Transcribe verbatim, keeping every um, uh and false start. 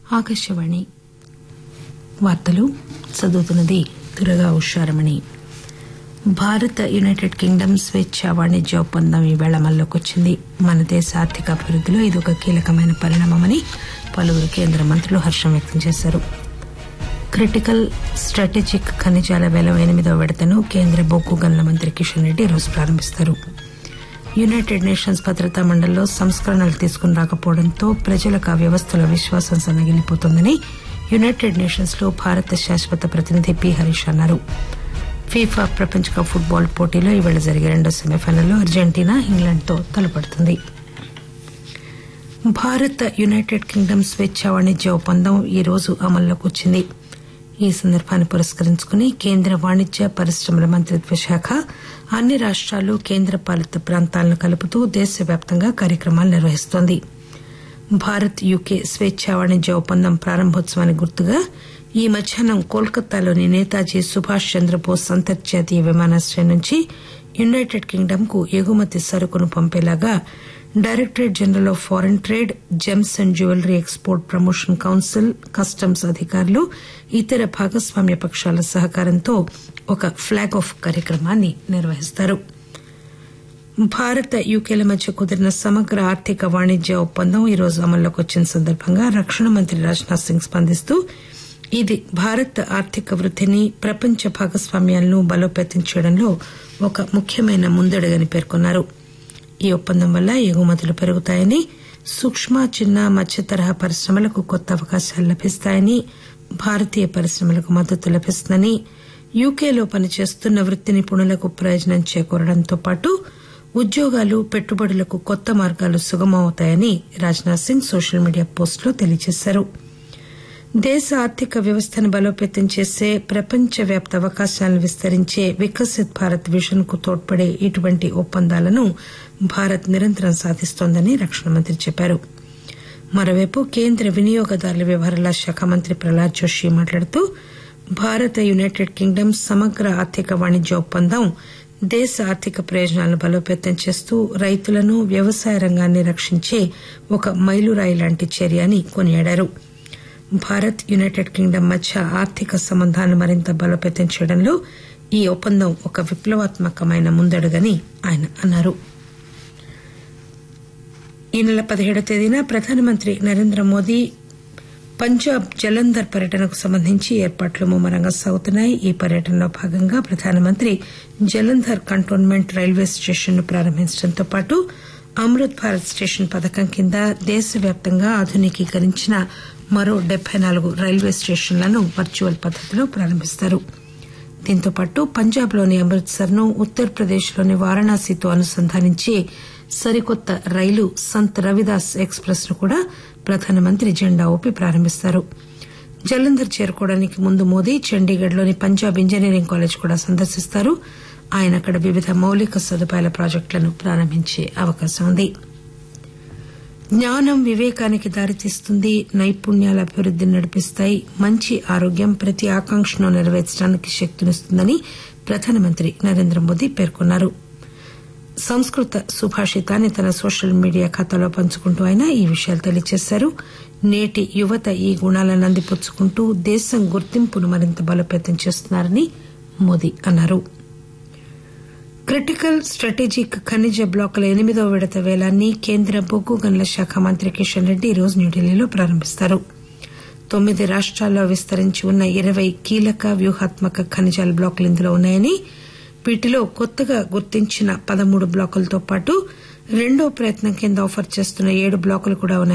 ఆకాశవాణి వార్తలు చదువుతున్నది Durga Usharamani. Bharat United Kingdom స్వేచ్ఛా వాణిజ్య ఒప్పందం ఈవేళ అమల్లోకి వచ్చింది. మన దేశ ఆర్థిక అభివృద్దిలో ఇది ఒక కీలకమైన పరిణామమని పలువురు కేంద్ర మంత్రులు హర్షం వ్యక్తం చేశారు. క్రిటికల్ స్టాటజిక్ ఖనిజాల వేలం ఎనిమిదవ విడతను కేంద్ర బొగ్గు గనుల మంత్రి కిషన్ రెడ్డి ఈరోజు ప్రారంభిస్తారు. యునైటెడ్ నేషన్స్ భద్రతా మండలిలో సంస్కరణలు తీసుకుని రాకపోవడంతో ప్రజలకు ఆ వ్యవస్థలో విశ్వాసం సన్నగిల్లిపోతోందని యునైటెడ్ నేషన్స్ లో భారత శాశ్వత ప్రతినిధి పి హరీష్ అన్నారు. ఫీఫా ప్రపంచ కప్ ఫుట్బాల్ పోటీలో ఈవేళ జరిగే రెండో సెమీఫైనల్లో అర్జెంటీనా ఇంగ్లాండ్తో తలపడుతుంది. భారత్ యునైటెడ్ కింగ్డమ్ స్వేచ్ఛా వాణిజ్య ఒప్పందం ఈ రోజు అమల్లోకి వచ్చింది. ఈ సందర్భాన్ని పురస్కరించుకుని కేంద్ర వాణిజ్య పరిశ్రమల మంత్రిత్వ శాఖ అన్ని రాష్టాలు కేంద్రపాలిత ప్రాంతాలను కలుపుతూ దేశవ్యాప్తంగా కార్యక్రమాలు నిర్వహిస్తోంది. భారత్ యూకే స్వేచ్ఛా వాణిజ్య ఒప్పందం ప్రారంభోత్సవానికి గుర్తుగా ఈ మధ్యాహ్నం కోల్కతాలోని నేతాజీ సుభాష్ చంద్రబోస్ అంతర్జాతీయ విమానాశ్రయం నుంచి యునైటెడ్ కింగ్డమ్ కు ఎగుమతి సరుకును పంపేలాగా directorate general of foreign trade, Gems and jewellery export promotion council, customs అధికారులు, ఇతర భాగస్వామ్య పక్షాల సహకారంతో ఒక ఫ్లాగ్ ఆఫ్ కార్యక్రమాన్ని నిర్వహిస్తారు. భారత యూకేల మధ్య కుదిరిన సమగ్ర ఆర్థిక వాణిజ్య ఒప్పందం ఈ రోజు అమల్లోకి వచ్చిన సందర్భంగా రక్షణ మంత్రి రాజ్నాథ్ సింగ్ స్పందిస్తూ ఇది భారత్ ఆర్థిక వృద్దిని, ప్రపంచ భాగస్వామ్యాలను బలోపేతం చేయడంలో ఒక ముఖ్యమైన ముందడుగని పేర్కొన్నారు. ఈ ఒప్పందం వల్ల ఎగుమతులు పెరుగుతాయని, సూక్ష్మ, చిన్న, మధ్య తరహా పరిశ్రమలకు కొత్త అవకాశాలు లభిస్తాయని, భారతీయ పరిశ్రమలకు మద్దతు లభిస్తుందని, యూకేలో పనిచేస్తున్న వృత్తి నిపుణులకు ప్రయోజనం చేకూరడంతో పాటు ఉద్యోగాలు, పెట్టుబడులకు కొత్త మార్గాలు సుగమమవుతాయని రాజ్నాథ్ సింగ్ సోషల్ మీడియా పోస్టులో తెలియజేశారు. దేశ ఆర్థిక వ్యవస్థను బలోపేతం చేసే, ప్రపంచవ్యాప్త అవకాశాలను విస్తరించే వికసిత్ భారత్ విజన్ కు తోడ్పడే ఇటువంటి ఒప్పందాలను భారత్ నిరంతరం సాధిస్తోందని రక్షణ మంత్రి చెప్పారు. మరోవైపు కేంద్ర వినియోగదారుల వ్యవహారాల శాఖ మంత్రి ప్రహ్లాద్ జోషి మాట్లాడుతూ భారత యునైటెడ్ కింగ్డమ్ సమగ్ర ఆర్థిక వాణిజ్య ఒప్పందం దేశ ఆర్థిక ప్రయోజనాలను బలోపేతం చేస్తూ రైతులను, వ్యవసాయ రంగాన్ని రక్షించే ఒక మైలురాయి లాంటి చర్య అని కొనియాడారు. భారత్ యునైటెడ్ కింగ్డమ్ మధ్య ఆర్థిక సంబంధాలను మరింత బలోపేతం చేయడంలో ఈ ఒప్పందం ఒక విప్లవాత్మకమైన ముందడుగని ఆయన అన్నారు. ఈ నెల పదిహేడవ తేదీన ప్రధానమంత్రి నరేంద్ర మోదీ పంజాబ్ జలంధర్ పర్యటనకు సంబంధించి ఏర్పాట్లు ముమ్మరంగా సాగుతున్నాయి. ఈ పర్యటనలో భాగంగా ప్రధానమంత్రి జలంధర్ కంటోన్మెంట్ రైల్వే స్టేషన్ ను ప్రారంభించడంతో పాటు అమృత్ భారత్ స్టేషన్ పథకం కింద దేశవ్యాప్తంగా ఆధునికీకరించిన మరో డెబ్బై నాలుగు రైల్వే స్టేషన్లను వర్చువల్ పద్దతిలో ప్రారంభిస్తారు. దీంతో పాటు పంజాబ్ లోని అమృత్సర్ ను ఉత్తరప్రదేశ్ లోని వారణాసితో అనుసంధానించే సరికొత్త రైలు సంత్ రవిదాస్ ఎక్స్ప్రెస్ ను కూడా ప్రధానమంత్రి జెండా ఊపి ప్రారంభిస్తారు. జలంధర్ చేరుకోవడానికి ముందు మోదీ చండీగఢ్ లోని పంజాబ్ ఇంజనీరింగ్ కాలేజ్ కూడా సందర్శిస్తారు. ఆయన అక్కడ వివిధ మౌలిక సదుపాయాల ప్రాజెక్టులను ప్రారంభించే అవకాశం ఉంది. జ్ఞానం వివేకానికి దారితీస్తుంది, నైపుణ్యాల అభివృద్దిని నడిపిస్తాయి, మంచి ఆరోగ్యం ప్రతి ఆకాంక్షను నెరవేర్చడానికి శక్తినిస్తుందని ప్రధానమంత్రి నరేంద్ర మోదీ పేర్కొన్నారు. సంస్కృత సుభాషితాన్ని తన సోషల్ మీడియా ఖాతాలో పంచుకుంటూ ఆయన ఈ విషయాలు తెలియజేశారు. నేటి యువత ఈ గుణాలను అందిపుచ్చుకుంటూ దేశం గుర్తింపును మరింత బలోపేతం చేస్తున్నారని మోదీ అన్నారు. క్రిటికల్ స్టాటజిక్ ఖనిజ బ్లాకుల ఎనిమిదవ విడత వేలాన్ని కేంద్ర బొగ్గు గనుల శాఖ మంత్రి కిషన్ రెడ్డి ఈరోజు న్యూఢిల్లీలో ప్రారంభిస్తారు. తొమ్మిది రాష్టాల్లో విస్తరించి ఉన్న ఇరవై కీలక వ్యూహాత్మక ఖనిజాల బ్లాకులు ఇందులో ఉన్నాయని, వీటిలో కొత్తగా గుర్తించిన పదమూడు బ్లాకులతో పాటు రెండో ప్రయత్నం కింద ఆఫర్ చేస్తున్న ఏడు బ్లాకులు కూడా ఉన్నాయి.